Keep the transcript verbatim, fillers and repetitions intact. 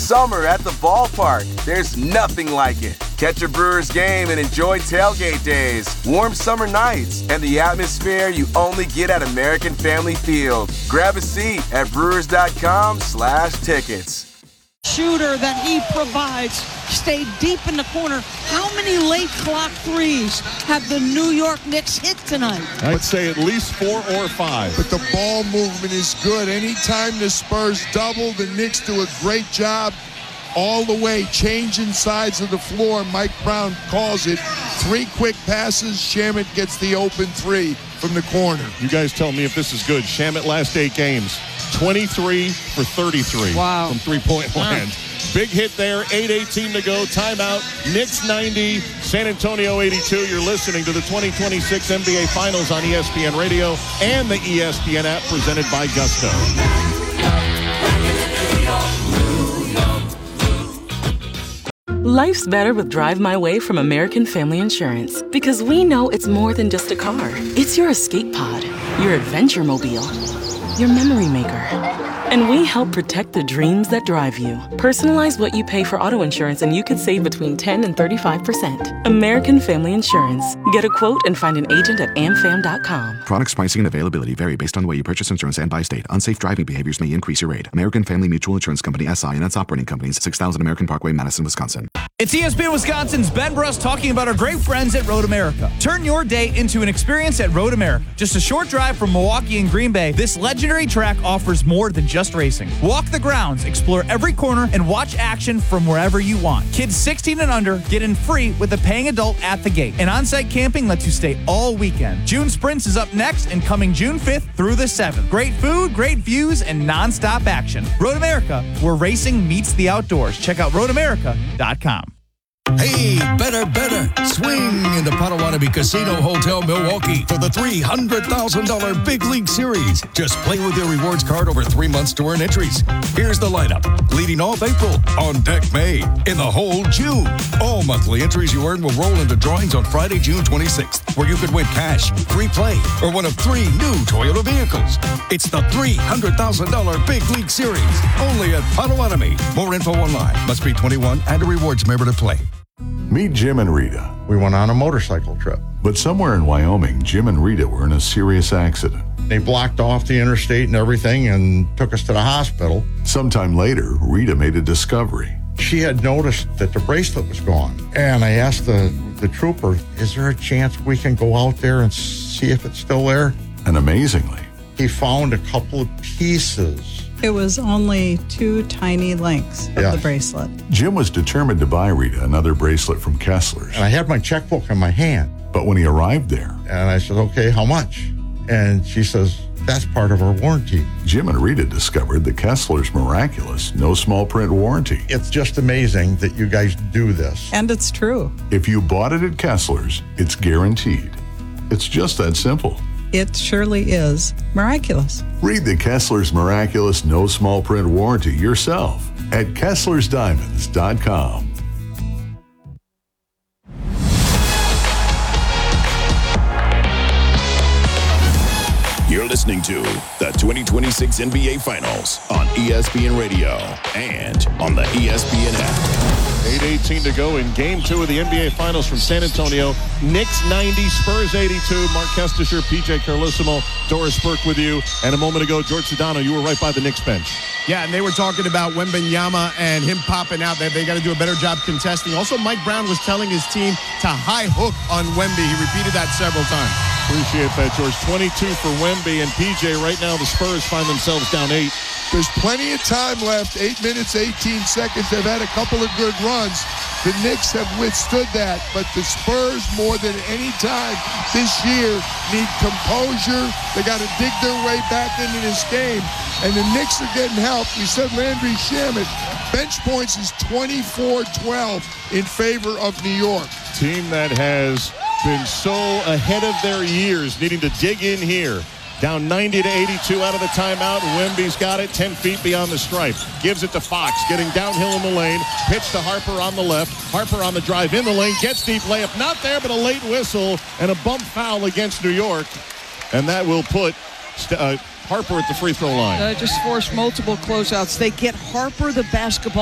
summer at the ballpark. There's nothing like it. Catch a Brewers game and enjoy tailgate days, warm summer nights, and the atmosphere you only get at American Family Field. Grab a seat at brewers.com slash tickets. Shooter that he provides stayed deep in the corner. How many late clock threes have the New York Knicks hit tonight? I'd say at least four or five. But the ball movement is good. Anytime the Spurs double, the Knicks do a great job all the way, changing sides of the floor. Mike Brown calls it. Three quick passes. Shamet gets the open three from the corner. You guys tell me if this is good. Shamet last eight games, twenty-three for thirty-three wow. from three-point wow. land. Big hit there, eight eighteen to go, timeout. Knicks ninety, San Antonio eighty-two. You're listening to the twenty twenty-six N B A Finals on E S P N Radio and the E S P N app presented by Gusto. Life's better with Drive My Way from American Family Insurance because we know it's more than just a car. It's your escape pod, your adventure mobile, your memory maker. And we help protect the dreams that drive you. Personalize what you pay for auto insurance and you could save between ten and thirty-five percent. American Family Insurance. Get a quote and find an agent at am fam dot com. Products, pricing, and availability vary based on the way you purchase insurance and by state. Unsafe driving behaviors may increase your rate. American Family Mutual Insurance Company, S I and its operating companies, six thousand American Parkway, Madison, Wisconsin. It's E S P N Wisconsin's Ben Bruss talking about our great friends at Road America. Turn your day into an experience at Road America. Just a short drive from Milwaukee and Green Bay, this legendary track offers more than just racing. Walk the grounds, explore every corner, and watch action from wherever you want. Kids sixteen and under get in free with a paying adult at the gate. And on-site camping lets you stay all weekend. June Sprints is up next and coming June fifth through the seventh. Great food, great views, and non-stop action. Road America, where racing meets the outdoors. Check out road america dot com. Hey, better, better. Swing into Potawatomi Casino Hotel Milwaukee for the three hundred thousand dollars Big League Series. Just play with your rewards card over three months to earn entries. Here's the lineup. Leading off April, on deck May, in the hole June. All monthly entries you earn will roll into drawings on Friday, June twenty-sixth, where you could win cash, free play, or one of three new Toyota vehicles. It's the three hundred thousand dollars Big League Series, only at Potawatomi. More info online. Must be twenty-one and a rewards member to play. Meet Jim and Rita. We went on a motorcycle trip. But somewhere in Wyoming, Jim and Rita were in a serious accident. They blocked off the interstate and everything and took us to the hospital. Sometime later, Rita made a discovery. She had noticed that the bracelet was gone. And I asked the, the trooper, is there a chance we can go out there and see if it's still there? And amazingly, he found a couple of pieces. It was only two tiny links of yeah. the bracelet. Jim was determined to buy Rita another bracelet from Kessler's. And I had my checkbook in my hand. But when he arrived there... And I said, okay, how much? And she says, that's part of our warranty. Jim and Rita discovered the Kessler's miraculous, no small print warranty. It's just amazing that you guys do this. And it's true. If you bought it at Kessler's, it's guaranteed. It's just that simple. It surely is miraculous. Read the Kessler's miraculous no small print warranty yourself at Kesslers Diamonds dot com. You're listening to the twenty twenty-six N B A Finals on E S P N Radio and on the E S P N app. eight eighteen to go in Game two of the N B A Finals from San Antonio. Knicks ninety, Spurs eighty-two. Mark Kestisher, P J Carlissimo, Doris Burke with you. And a moment ago, George Sedano, you were right by the Knicks bench. Yeah, and they were talking about Wembanyama and him popping out. They, they got to do a better job contesting. Also, Mike Brown was telling his team to high hook on Wemby. He repeated that several times. Appreciate that, George. twenty-two for Wemby and P J. Right now, the Spurs find themselves down eight. There's plenty of time left. Eight minutes, eighteen seconds. They've had a couple of good runs. The Knicks have withstood that, but the Spurs, more than any time this year, need composure. They got to dig their way back into this game, and the Knicks are getting help. We said Landry Shamet. Bench points is twenty-four twelve in favor of New York. Team that has been so ahead of their years, needing to dig in here. Down ninety to eighty-two out of the timeout. Wemby's got it ten feet beyond the stripe. Gives it to Fox, getting downhill in the lane. Pitch to Harper on the left. Harper on the drive in the lane. Gets deep layup. Not there, but a late whistle and a bump foul against New York. And that will put uh, Harper at the free throw line. Uh, just forced multiple closeouts. They get Harper the basketball.